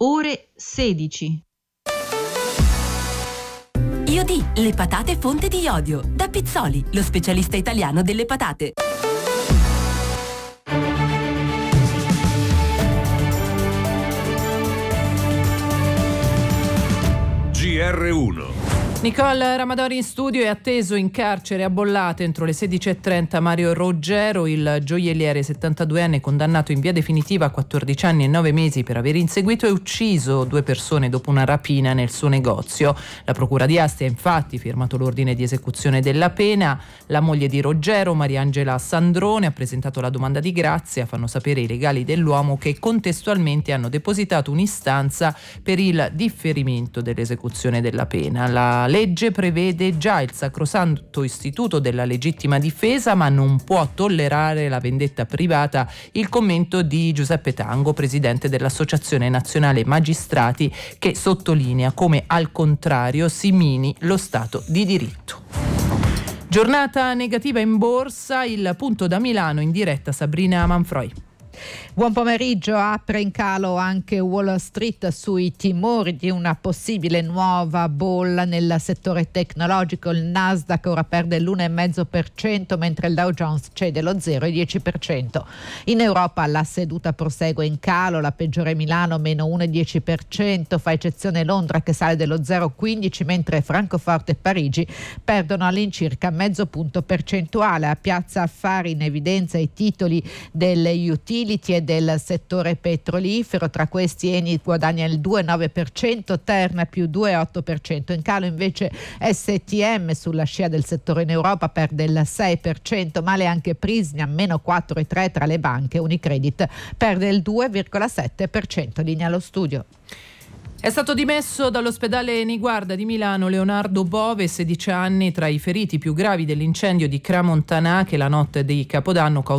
ore 16. Iodi, le patate fonte di iodio. Da Pizzoli, lo specialista italiano delle patate. GR1. Nicole Ramadori in studio. È atteso in carcere a Bollate entro le 16:30 Mario Roggero, il gioielliere 72enne condannato in via definitiva a 14 anni e 9 mesi per aver inseguito e ucciso 2 persone dopo una rapina nel suo negozio. La procura di Asti ha infatti firmato l'ordine di esecuzione della pena. La moglie di Roggero, Mariangela Sandrone, ha presentato la domanda di grazia. Fanno sapere i legali dell'uomo che contestualmente hanno depositato un'istanza per il differimento dell'esecuzione della pena. La legge prevede già il sacrosanto istituto della legittima difesa, ma non può tollerare la vendetta privata. Il commento di Giuseppe Tango, presidente dell'Associazione Nazionale Magistrati, che sottolinea come al contrario si mini lo Stato di diritto. Giornata negativa in borsa, il punto da Milano in diretta Sabrina Manfroi. Buon pomeriggio. Apre in calo anche Wall Street sui timori di una possibile nuova bolla nel settore tecnologico. Il Nasdaq ora perde l'1,5%, mentre il Dow Jones cede lo 0,10%. In Europa la seduta prosegue in calo, la peggiore Milano meno 1,10%, fa eccezione Londra che sale dello 0,15%, mentre Francoforte e Parigi perdono all'incirca mezzo punto percentuale. A Piazza Affari in evidenza i titoli delle utility e del settore petrolifero. Tra questi Eni guadagna il 2,9%, Terna più 2,8%. In calo invece STM sulla scia del settore in Europa perde il 6%, male anche Prysmian meno 4,3%. Tra le banche Unicredit perde il 2,7%. Linea allo studio. È stato dimesso dall'ospedale Niguarda di Milano Leonardo Bove, 16 anni, tra i feriti più gravi dell'incendio di Cramontanà che la notte di Capodanno causò